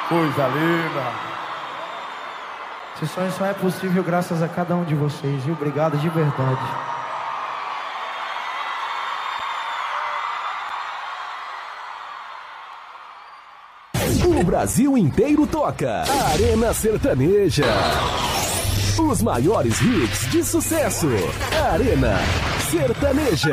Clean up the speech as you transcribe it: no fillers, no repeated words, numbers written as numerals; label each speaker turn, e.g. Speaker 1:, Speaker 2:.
Speaker 1: Coisa linda.
Speaker 2: Esse sonho só é possível graças a cada um de vocês, viu? Obrigado de verdade.
Speaker 3: O Brasil inteiro toca. Arena Sertaneja. Os maiores hits de sucesso. Arena Sertaneja.